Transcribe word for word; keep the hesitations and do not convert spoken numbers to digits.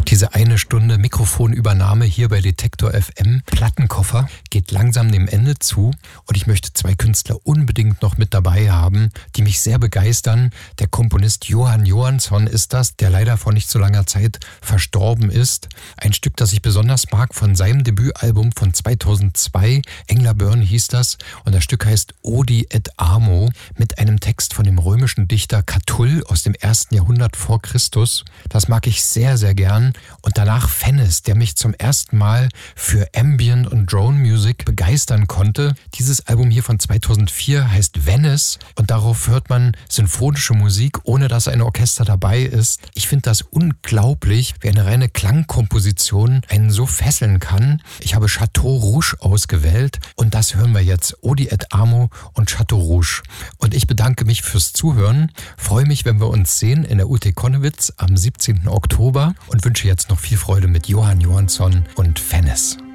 Diese eine Stunde Mikrofonübernahme hier bei Detektor F M, Plattenkoffer, geht langsam dem Ende zu und ich möchte zwei Künstler unbedingt noch mit dabei haben, die mich sehr begeistern. Der Komponist Jóhann Jóhannsson ist das, der leider vor nicht so langer Zeit verstorben ist. Ein Stück, das ich besonders mag von seinem Debütalbum von zweitausendzwei, Englaburn hieß das, und das Stück heißt Odi et Amo, mit einem Text von dem römischen Dichter Catull aus dem ersten Jahrhundert vor Christus. Das mag ich sehr, sehr gern. Und danach Fennes, der mich zum ersten Mal für Ambient und Drone Music begeistern konnte. Dieses Album hier von zweitausendvier heißt Venice und darauf hört man sinfonische Musik, ohne dass ein Orchester dabei ist. Ich finde das unglaublich, wie eine reine Klangkomposition einen so fesseln kann. Ich habe Chateau Rouge ausgewählt und das hören wir jetzt. Odi et Amo und Chateau Rouge. Und ich bedanke mich fürs Zuhören, freue mich, wenn wir uns sehen in der U T Konnewitz am siebzehnten Oktober und wünsche jetzt noch viel Freude mit Jóhann Jóhannsson und Fennes.